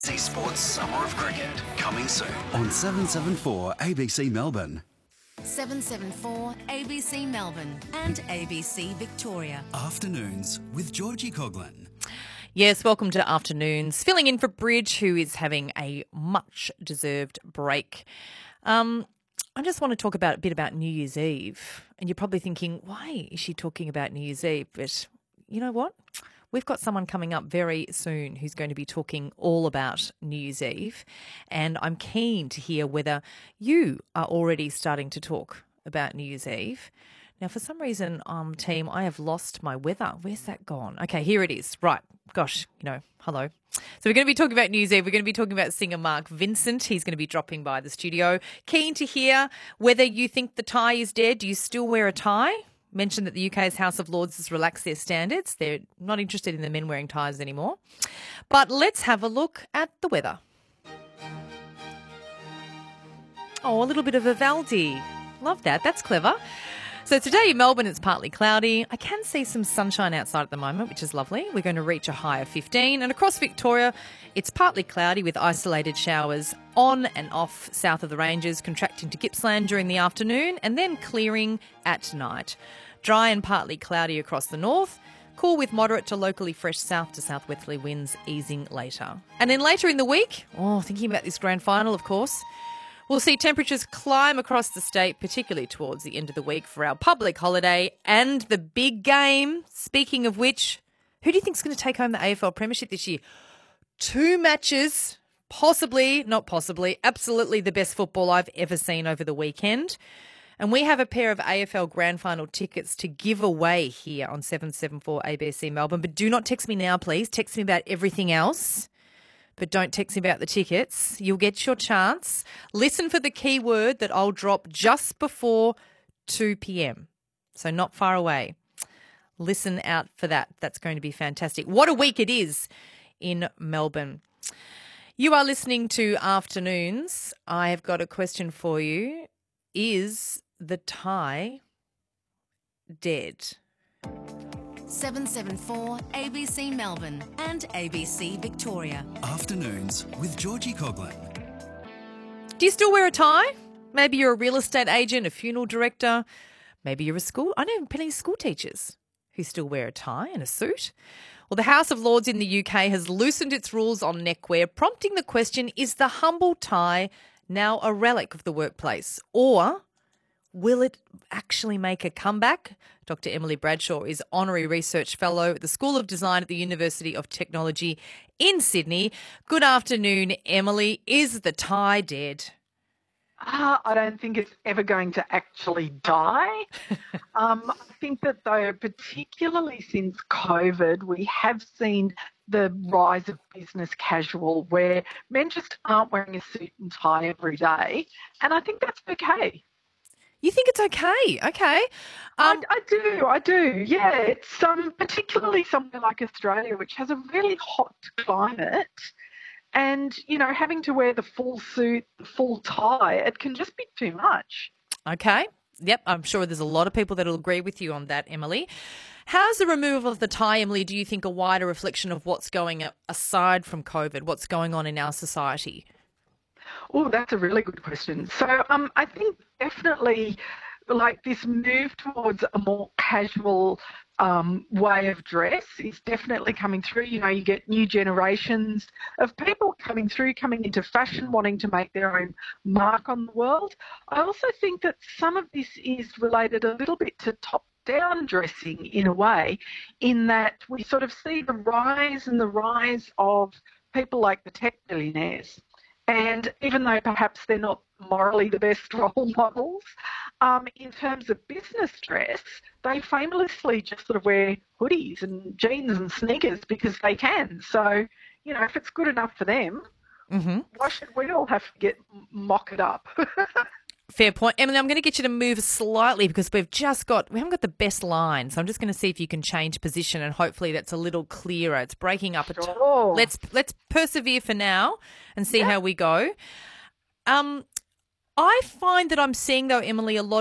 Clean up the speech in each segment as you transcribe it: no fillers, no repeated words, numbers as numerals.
ABC Sports Summer of Cricket, coming soon on 774 ABC Melbourne. 774 ABC Melbourne and ABC Victoria. Afternoons with Georgie Coughlin. Yes, welcome to Afternoons. Filling in for Bridge, who is having a much-deserved break. I just want to talk a bit about New Year's Eve. And you're probably thinking, why is she talking about New Year's Eve? But you know what? We've got someone coming up very soon who's going to be talking all about New Year's Eve. And I'm keen to hear whether you are already starting to talk about New Year's Eve. Now, for some reason, team, I have lost my weather. Where's that gone? Okay, here it is. Right. Gosh, hello. So we're going to be talking about New Year's Eve. We're going to be talking about singer Mark Vincent. He's going to be dropping by the studio. Keen to hear whether you think the tie is dead. Do you still wear a tie? Mentioned that the UK's House of Lords has relaxed their standards. They're not interested in the men wearing ties anymore. But let's have a look at the weather. Oh, a little bit of Vivaldi. Love that. That's clever. So today in Melbourne, it's partly cloudy. I can see some sunshine outside at the moment, which is lovely. We're going to reach a high of 15. And across Victoria, it's partly cloudy with isolated showers on and off south of the ranges, contracting to Gippsland during the afternoon and then clearing at night. Dry and partly cloudy across the north. Cool with moderate to locally fresh south to southwesterly winds easing later. And then later in the week, thinking about this grand final, of course, we'll see temperatures climb across the state, particularly towards the end of the week for our public holiday and the big game. Speaking of which, who do you think is going to take home the AFL Premiership this year? 2 matches, absolutely the best football I've ever seen over the weekend. And we have a pair of AFL Grand Final tickets to give away here on 774 ABC Melbourne. But do not text me now, please. Text me about everything else. But don't text me about the tickets. You'll get your chance. Listen for the keyword that I'll drop just before 2 p.m. So not far away. Listen out for that. That's going to be fantastic. What a week it is in Melbourne. You are listening to Afternoons. I have got a question for you. Is the tie dead? 774 ABC Melbourne and ABC Victoria. Afternoons with Georgie Coughlin. Do you still wear a tie? Maybe you're a real estate agent, a funeral director. Maybe you're I know plenty of school teachers who still wear a tie and a suit. Well, the House of Lords in the UK has loosened its rules on neckwear, prompting the question, is the humble tie now a relic of the workplace? Or will it actually make a comeback? Dr. Emily Bradshaw is Honorary Research Fellow at the School of Design at the University of Technology in Sydney. Good afternoon, Emily. Is the tie dead? I don't think it's ever going to actually die. I think that, though, particularly since COVID, we have seen the rise of business casual where men just aren't wearing a suit and tie every day. And I think that's okay. You think it's okay? Okay. I do. Yeah, it's particularly somewhere like Australia, which has a really hot climate. And, having to wear the full suit, the full tie, it can just be too much. Okay. Yep, I'm sure there's a lot of people that will agree with you on that, Emily. How's the removal of the tie, Emily, do you think a wider reflection of what's going aside from COVID, what's going on in our society? Oh, that's a really good question. So I think definitely like this move towards a more casual way of dress is definitely coming through. You get new generations of people coming into fashion, wanting to make their own mark on the world. I also think that some of this is related a little bit to top-down dressing in a way, in that we sort of see the rise of people like the tech billionaires. And even though perhaps they're not morally the best role models, in terms of business dress, they famously just sort of wear hoodies and jeans and sneakers because they can. So, if it's good enough for them, why should we all have to mock it up? Fair point. Emily, I'm going to get you to move slightly because we haven't got the best line. So I'm just going to see if you can change position and hopefully that's a little clearer. It's breaking up. Sure. Let's persevere for now and see how we go. I find that I'm seeing, though, Emily, a lot of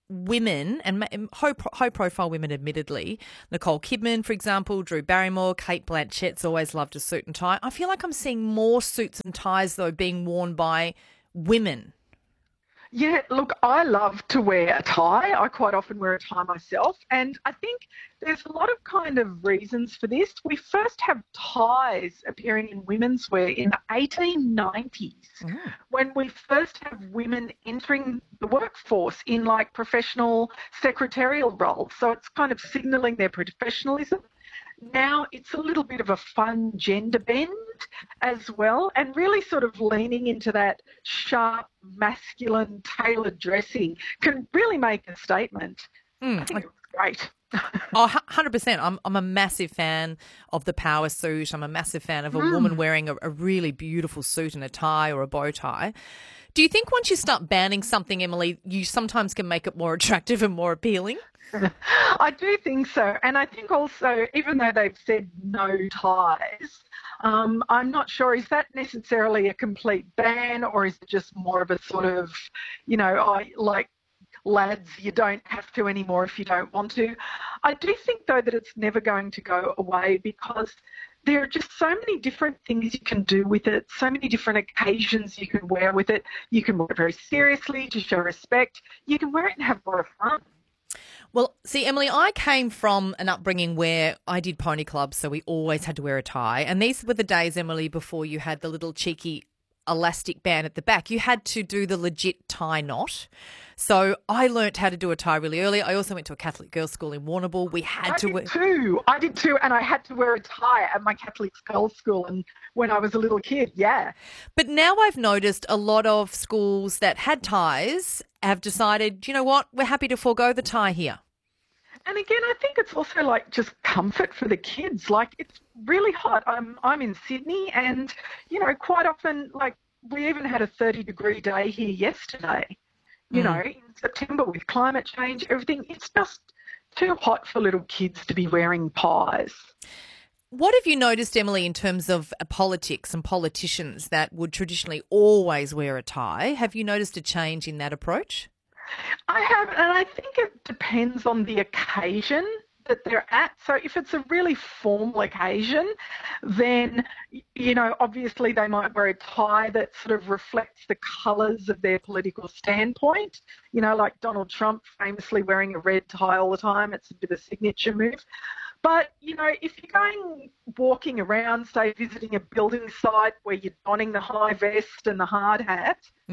women, and high-profile women admittedly, Nicole Kidman, for example, Drew Barrymore, Kate Blanchett's always loved a suit and tie. I feel like I'm seeing more suits and ties, though, being worn by women. Yeah, look, I love to wear a tie. I quite often wear a tie myself. And I think there's a lot of kind of reasons for this. We first have ties appearing in women's wear in the 1890s, when we first have women entering the workforce in like professional secretarial roles. So it's kind of signalling their professionalism. Now it's a little bit of a fun gender bend as well, and really sort of leaning into that sharp, masculine, tailored dressing can really make a statement. I think it's great. Oh, 100%. I'm a massive fan of the power suit. I'm a massive fan of a woman wearing a really beautiful suit and a tie or a bow tie. Do you think once you start banning something, Emily, you sometimes can make it more attractive and more appealing? I do think so. And I think also, even though they've said no ties, I'm not sure, is that necessarily a complete ban, or is it just more of a sort of, like, lads, you don't have to anymore if you don't want to? I do think, though, that it's never going to go away, because there are just so many different things you can do with it, so many different occasions you can wear with it. You can wear it very seriously to show respect. You can wear it and have a lot of fun. Well, see, Emily, I came from an upbringing where I did pony clubs, so we always had to wear a tie. And these were the days, Emily, before you had the little cheeky elastic band at the back. You had to do the legit tie knot. So I learnt how to do a tie really early. I also went to a Catholic girls' school in Warrnambool. I did too, and I had to wear a tie at my Catholic girls' school and when I was a little kid, yeah. But now I've noticed a lot of schools that had ties have decided, you know what, we're happy to forego the tie here. And again, I think it's also like just comfort for the kids. Like, it's really hot. I'm in Sydney, and quite often, like, we even had a 30-degree day here yesterday. In September with climate change, everything. It's just too hot for little kids to be wearing ties. What have you noticed, Emily, in terms of politics and politicians that would traditionally always wear a tie? Have you noticed a change in that approach? I have, and I think it depends on the occasion that they're at. So if it's a really formal occasion, then, obviously they might wear a tie that sort of reflects the colours of their political standpoint. Like Donald Trump famously wearing a red tie all the time. It's a bit of a signature move. But, if you're walking around, say, visiting a building site where you're donning the high vest and the hard hat,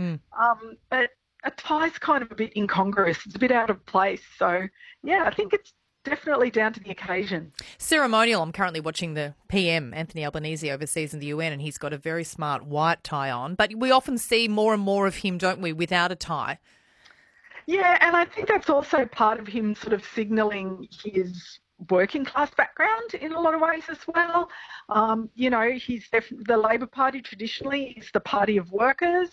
but a tie's kind of a bit incongruous. It's a bit out of place. So, yeah, I think it's definitely down to the occasion. Ceremonial. I'm currently watching the PM, Anthony Albanese, overseas in the UN, and he's got a very smart white tie on. But we often see more and more of him, don't we, without a tie? Yeah, and I think that's also part of him sort of signalling his working class background in a lot of ways as well. He's the Labor Party traditionally is the party of workers.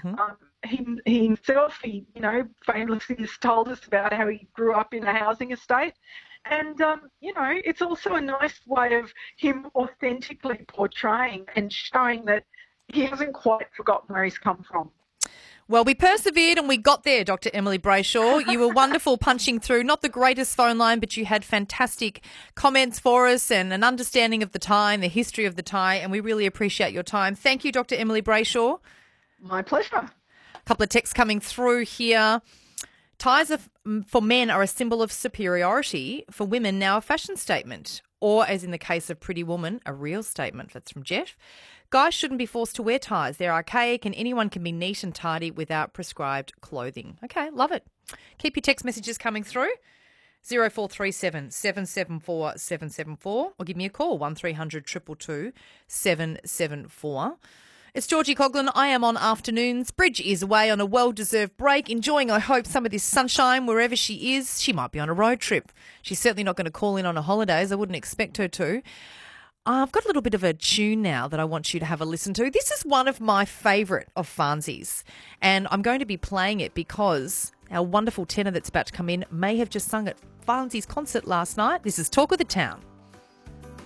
He himself, famously has told us about how he grew up in a housing estate. And, it's also a nice way of him authentically portraying and showing that he hasn't quite forgotten where he's come from. Well, we persevered and we got there, Dr. Emily Brayshaw. You were wonderful punching through. Not the greatest phone line, but you had fantastic comments for us and an understanding of the tie and the history of the tie, and we really appreciate your time. Thank you, Dr. Emily Brayshaw. My pleasure. A couple of texts coming through here. Ties for men are a symbol of superiority. For women, now a fashion statement. Or, as in the case of Pretty Woman, a real statement. That's from Jeff. Guys shouldn't be forced to wear ties. They're archaic and anyone can be neat and tidy without prescribed clothing. Okay, love it. Keep your text messages coming through. 0437 774 774 or give me a call, 1300 222 774. It's Georgie Coughlin. I am on afternoons. Bridge is away on a well-deserved break, enjoying, I hope, some of this sunshine wherever she is. She might be on a road trip. She's certainly not going to call in on her holidays. I wouldn't expect her to. I've got a little bit of a tune now that I want you to have a listen to. This is one of my favourite of Farnsey's, and I'm going to be playing it because our wonderful tenor that's about to come in may have just sung at Farnsey's concert last night. This is Talk of the Town.